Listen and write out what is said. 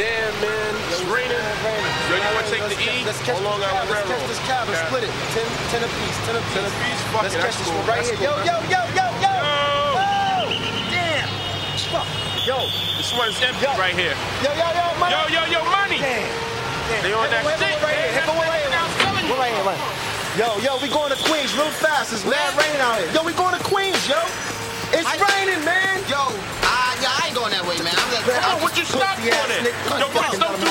Damn, man. It's raining. Yo, you want to take the E? Let's catch Long Island Let's Railroad. catch this cab and split it. 10 apiece. 10 apiece. 10 apiece? Fuck Let's it, catch that's this cool. one right That's here. cool. Yo. Oh, damn. Fuck. Yo. This one's empty right here. Yo, money. Yo, money. Damn. They on that shit. We're right here. Yo, we going to Queens real fast. It's mad rain out here. Yo, we going to Queens, yo. It's raining, man. Yo, I ain't going that way, man. What you stop doing it? Yo, bro, don't do